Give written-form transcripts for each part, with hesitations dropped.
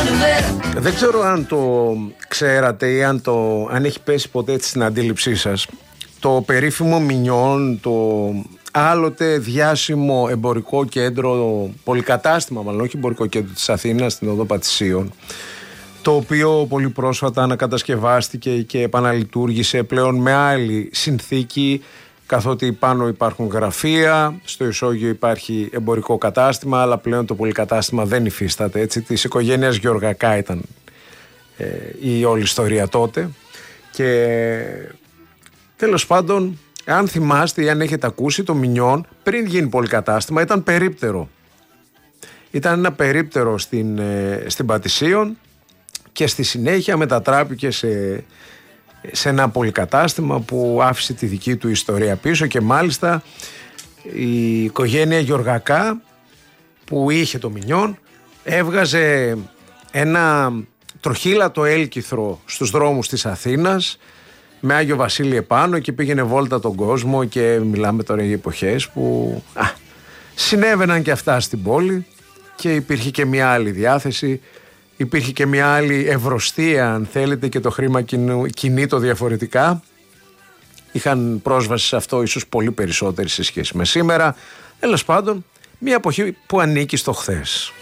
Δεν ξέρω αν το ξέρατε ή αν έχει πέσει ποτέ έτσι στην αντίληψή σας. Το περίφημο Μινιόν, το άλλοτε διάσημο εμπορικό κέντρο, πολυκατάστημα μάλλον, όχι εμπορικό κέντρο της Αθήνας, στην οδό Πατησίων, το οποίο πολύ πρόσφατα ανακατασκευάστηκε και επαναλειτουργήσε πλέον με άλλη συνθήκη, καθότι πάνω υπάρχουν γραφεία, στο ισόγειο υπάρχει εμπορικό κατάστημα, αλλά πλέον το πολυκατάστημα δεν υφίσταται, έτσι, της οικογένειας Γεωργακά ήταν η όλη ιστορία τότε. Και τέλος πάντων, αν θυμάστε ή αν έχετε ακούσει, το Μινιόν πριν γίνει πολυκατάστημα ήταν περίπτερο. Ήταν ένα περίπτερο στην Πατησίων και στη συνέχεια μετατράπηκε σε ένα πολυκατάστημα που άφησε τη δική του ιστορία πίσω, και μάλιστα η οικογένεια Γεωργακά που είχε το Μινιόν έβγαζε ένα τροχύλατο έλκυθρο στους δρόμους της Αθήνας με Άγιο Βασίλη επάνω και πήγαινε βόλτα τον κόσμο, και μιλάμε τώρα για εποχές που συνέβαιναν και αυτά στην πόλη και υπήρχε και μια άλλη διάθεση, υπήρχε και μια άλλη ευρωστία αν θέλετε, και το χρήμα κινείτο διαφορετικά. Είχαν πρόσβαση σε αυτό ίσως πολύ περισσότεροι σε σχέση με σήμερα. Τέλος πάντων, μια εποχή που ανήκει στο χθες.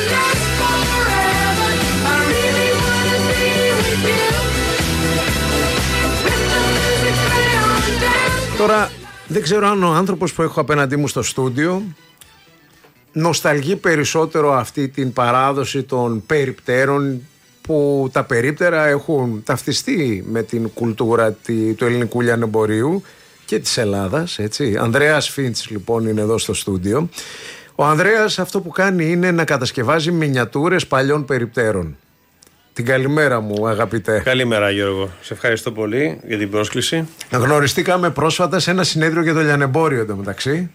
Τώρα δεν ξέρω αν ο άνθρωπος που έχω απέναντί μου στο στούντιο νοσταλγεί περισσότερο αυτή την παράδοση των περιπτέρων, που τα περίπτερα έχουν ταυτιστεί με την κουλτούρα του ελληνικού λιανεμπορίου και της Ελλάδας, έτσι. Ανδρέας Φίντς λοιπόν είναι εδώ στο στούντιο. Ο Ανδρέας αυτό που κάνει είναι να κατασκευάζει μινιατούρες παλιών περιπτέρων. Την καλημέρα μου, αγαπητέ. Καλημέρα, Γιώργο. Σε ευχαριστώ πολύ για την πρόσκληση. Γνωριστήκαμε πρόσφατα σε ένα συνέδριο για το λιανεμπόριο εντωμεταξύ.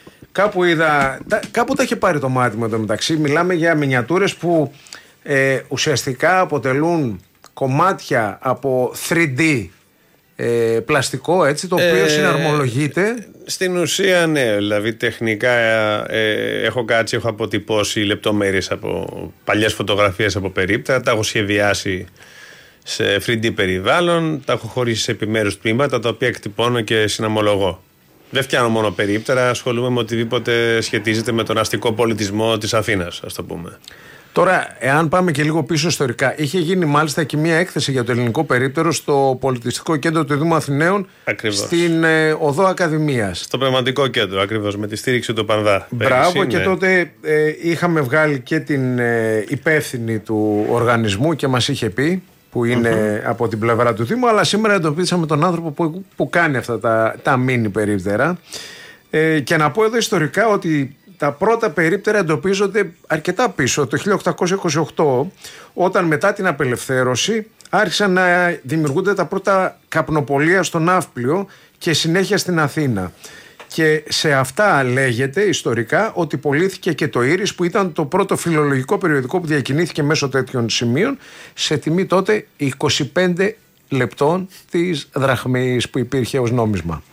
Κάπου τα είχε πάρει το μάτι μου εντωμεταξύ. Μιλάμε για μινιατούρες που ουσιαστικά αποτελούν κομμάτια από 3D πλαστικό, έτσι, το οποίο συναρμολογείται. Στην ουσία ναι, δηλαδή τεχνικά έχω αποτυπώσει λεπτομέρειες από παλιές φωτογραφίες από περίπτερα, τα έχω σχεδιάσει σε 3D περιβάλλον, τα έχω χωρίσει σε επιμέρους τμήματα τα οποία εκτυπώνω και συναρμολογώ. Δεν φτιάχνω μόνο περίπτερα, ασχολούμαι με οτιδήποτε σχετίζεται με τον αστικό πολιτισμό της Αθήνας, ας το πούμε. Τώρα, εάν πάμε και λίγο πίσω ιστορικά, είχε γίνει μάλιστα και μια έκθεση για το ελληνικό περίπτερο στο Πολιτιστικό Κέντρο του Δήμου Αθηναίων. Ακριβώς. Στην Οδό Ακαδημίας. Στο Πνευματικό Κέντρο, ακριβώς, με τη στήριξη του Πανδά. Μπράβο, πέρυσι, και ναι. τότε είχαμε βγάλει και την υπεύθυνη του οργανισμού και μας είχε πει, που είναι από την πλευρά του Δήμου, αλλά σήμερα εντοπίσαμε τον άνθρωπο που κάνει αυτά τα μίνι περίπτερα. Και να πω εδώ ιστορικά ότι τα πρώτα περίπτερα εντοπίζονται αρκετά πίσω, το 1828, όταν μετά την απελευθέρωση άρχισαν να δημιουργούνται τα πρώτα καπνοπολεία στο Ναύπλιο και συνέχεια στην Αθήνα. Και σε αυτά λέγεται ιστορικά ότι πωλήθηκε και το Ήρις, που ήταν το πρώτο φιλολογικό περιοδικό που διακινήθηκε μέσω τέτοιων σημείων, σε τιμή τότε 25 λεπτών της δραχμής που υπήρχε ως νόμισμα.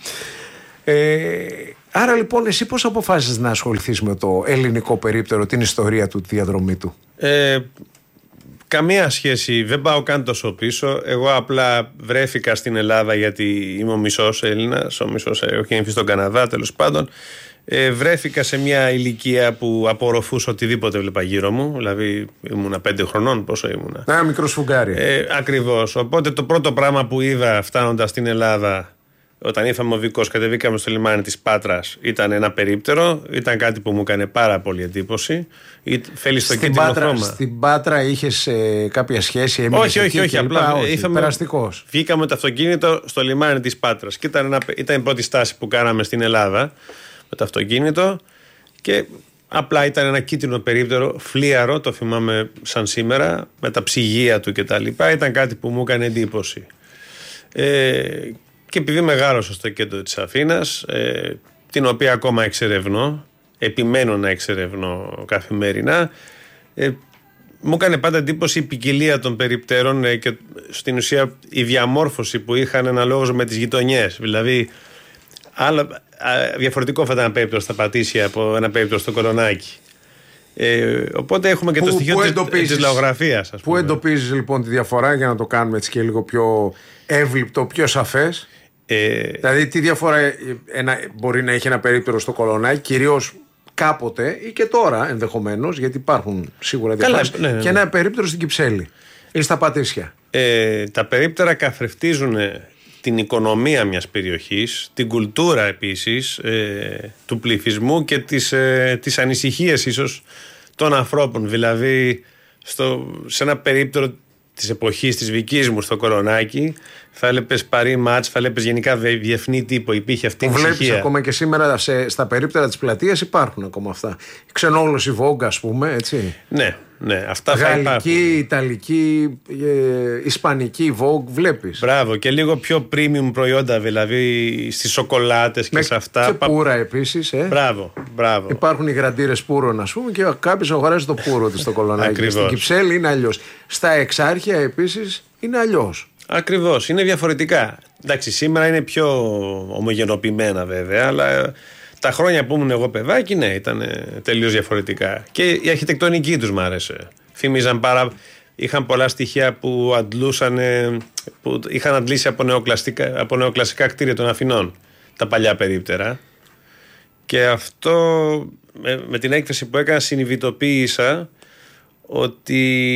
Άρα λοιπόν εσύ πώς αποφάσισες να ασχοληθείς με το ελληνικό περίπτερο, την ιστορία του, τη διαδρομή του? Καμία σχέση, δεν πάω καν τόσο πίσω. Εγώ απλά βρέθηκα στην Ελλάδα γιατί είμαι ο μισός Έλληνας, ο μισός έχω γεννηθεί στον Καναδά, τέλος πάντων. Βρέθηκα σε μια ηλικία που απορροφούσα οτιδήποτε βλέπα γύρω μου, δηλαδή ήμουνα 5 χρονών, πόσο ήμουνα. Ένα μικρό σφουγγάρι. Ακριβώς, οπότε το πρώτο πράγμα που είδα φτάνοντας στην Ελλάδα, όταν ήρθαμε οδικός, κατεβήκαμε στο λιμάνι της Πάτρας, ήταν ένα περίπτερο, ήταν κάτι που μου έκανε πάρα πολύ εντύπωση. Θέλει στο κίτρινο χρώμα. Στην Πάτρα είχες κάποια σχέση? Όχι, απλά περαστικός. Βγήκαμε το αυτοκίνητο στο λιμάνι της Πάτρας και ήταν η πρώτη στάση που κάναμε στην Ελλάδα με το αυτοκίνητο, και απλά ήταν ένα κίτρινο περίπτερο, φλίαρο, το θυμάμαι σαν σήμερα, με τα ψυγεία του κτλ. Ήταν κάτι που μου έκανε εντύπωση. Και επειδή μεγάλωσα στο κέντρο της Αθήνας, την οποία ακόμα εξερευνώ, επιμένω να εξερευνώ καθημερινά, μου έκανε πάντα εντύπωση η ποικιλία των περιπτέρων και στην ουσία η διαμόρφωση που είχαν αναλόγως με τις γειτονιές. Δηλαδή, διαφορετικό θα ήταν ένα περίπτερο στα Πατήσια από ένα περίπτερο στο Κολονάκι. Οπότε έχουμε και το στοιχείο της λαογραφίας. Πού εντοπίζεις λοιπόν τη διαφορά, για να το κάνουμε έτσι και λίγο πιο εύληπτο, πιο σαφές? Δηλαδή τι διαφορά μπορεί να έχει ένα περίπτερο στο Κολονάκι, κυρίως κάποτε ή και τώρα ενδεχομένως, γιατί υπάρχουν σίγουρα διαφορές, και ένα περίπτερο στην Κυψέλη ή στα Πατήσια? Τα περίπτερα καθρεφτίζουν την οικονομία μιας περιοχής, την κουλτούρα επίσης του πληθυσμού και τις ανησυχίες ίσως των ανθρώπων. Δηλαδή σε ένα περίπτερο της εποχής της δικής μου στο Κολονάκι θα έλεπες Παρί Μάτς, θα έλεπες γενικά διεθνή τύπο, υπήρχε αυτή η ανησυχία. Βλέπεις ακόμα και σήμερα στα περίπτερα της πλατείας υπάρχουν ακόμα αυτά. Ξενόγλωση Vogue, ας πούμε, έτσι. Ναι, αυτά θα υπάρχουν. Γαλλική, Ιταλική, Ισπανική Vogue, βλέπεις. Μπράβο, και λίγο πιο premium προϊόντα, δηλαδή στις σοκολάτες και σε αυτά. Και πουρα επίσης. Μπράβο. Υπάρχουν οι γραντήρες πούρων, ας πούμε, και κάποιος αγοράζει το πουρο της στο Κολονάκι. Στην Κυψέλη είναι αλλιώς. Στα Εξάρχεια επίσης είναι αλλιώς. Ακριβώς, είναι διαφορετικά. Εντάξει, σήμερα είναι πιο ομογενοποιημένα βέβαια, αλλά τα χρόνια που ήμουν εγώ παιδάκι, ναι, ήταν τελείως διαφορετικά. Και η αρχιτεκτονική τους μ' άρεσε. Θύμιζαν είχαν πολλά στοιχεία που που είχαν αντλήσει από νεοκλασικά κτίρια των Αθηνών, τα παλιά περίπτερα. Και αυτό με την έκθεση που έκανα συνειδητοποίησα ότι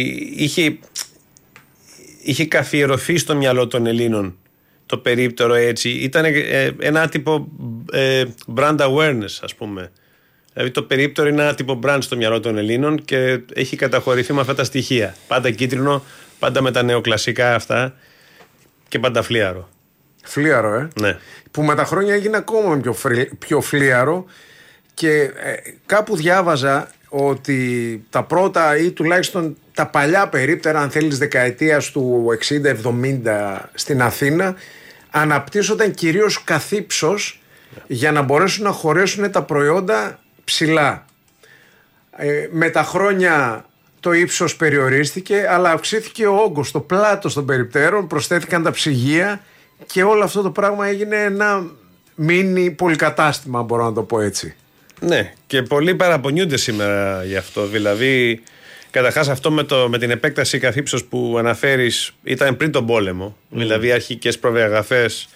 είχε καθιερωθεί στο μυαλό των Ελλήνων το περίπτερο έτσι. Ήταν ένα τύπο brand awareness, ας πούμε. Δηλαδή το περίπτερο είναι ένα τύπο brand στο μυαλό των Ελλήνων και έχει καταχωρηθεί με αυτά τα στοιχεία. Πάντα κίτρινο, πάντα με τα νεοκλασικά αυτά και πάντα φλίαρο. Φλίαρο, Ναι. Που με τα χρόνια έγινε ακόμα πιο φλίαρο και κάπου διάβαζα ότι τα πρώτα ή τουλάχιστον τα παλιά περίπτερα, αν θέλεις, δεκαετίας του 60-70 στην Αθήνα, αναπτύσσονταν κυρίως καθ' ύψος για να μπορέσουν να χωρέσουν τα προϊόντα ψηλά. Με τα χρόνια το ύψος περιορίστηκε, αλλά αυξήθηκε ο όγκος, το πλάτος των περιπτέρων, προσθέθηκαν τα ψυγεία και όλο αυτό το πράγμα έγινε ένα μίνι πολυκατάστημα, μπορώ να το πω έτσι. Ναι, και πολλοί παραπονιούνται σήμερα γι' αυτό. Δηλαδή, καταρχάς αυτό με την επέκταση καθ' ύψος που αναφέρεις ήταν πριν τον πόλεμο. Δηλαδή, αρχικές προδιαγραφές,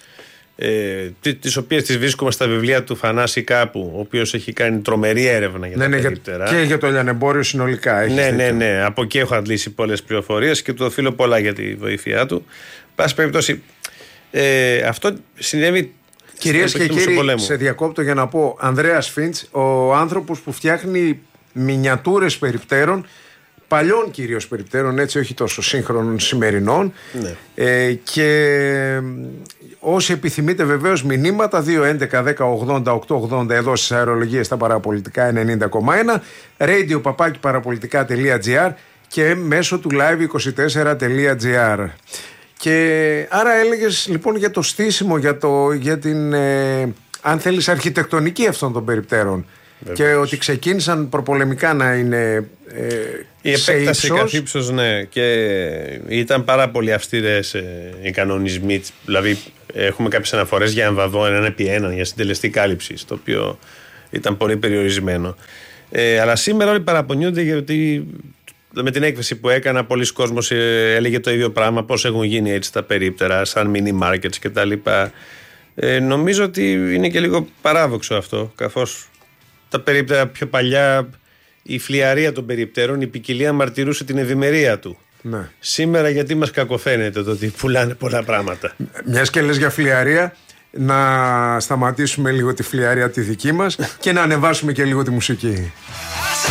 τις οποίες τις βρίσκουμε στα βιβλία του Θανάση κάπου, ο οποίος έχει κάνει τρομερή έρευνα για τα περίπτερα. Και για το λιανεμπόριο συνολικά. Ναι. Από εκεί έχω αντλήσει πολλές πληροφορίες και του οφείλω πολλά για τη βοήθειά του. Πάση περιπτώσει, αυτό συνέβη. Κυρίες και κύριοι, σε διακόπτω για να πω, Ανδρέας Φίντς, ο άνθρωπος που φτιάχνει μινιατούρες περιπτέρων, παλιών κυρίως περιπτέρων, έτσι, όχι τόσο σύγχρονων σημερινών. Ναι. Και όσοι επιθυμείτε βεβαίως μηνύματα, 2-11-10-80-8-80 εδώ στις αερολογίες στα Παραπολιτικά 90,1, radio@parapolitica.gr και μέσω του live24.gr. Και άρα έλεγες λοιπόν για το στήσιμο, για την αν θέλεις αρχιτεκτονική αυτών των περιπτέρων. Βεβαίως. Και ότι ξεκίνησαν προπολεμικά να είναι η επέκταση καθ' ύψος, ναι, και ήταν πάρα πολύ αυστηρές οι κανονισμοί. Δηλαδή έχουμε κάποιες αναφορές για εμβαδό 1x1 για συντελεστή κάλυψη, το οποίο ήταν πολύ περιορισμένο. Αλλά σήμερα όλοι παραπονιούνται γιατί με την έκθεση που έκανα, πολλοί κόσμος έλεγε το ίδιο πράγμα, πώς έχουν γίνει έτσι τα περίπτερα, σαν mini markets κτλ. Νομίζω ότι είναι και λίγο παράδοξο αυτό, καθώς τα περίπτερα πιο παλιά, η φλιαρία των περιπτέρων, η ποικιλία μαρτυρούσε την ευημερία του. Ναι. Σήμερα γιατί μας κακοφαίνεται το ότι πουλάνε πολλά πράγματα. Μιας και λες για φλιαρία, να σταματήσουμε λίγο τη φλιαρία τη δική μας και να ανεβάσουμε και λίγο τη μουσική.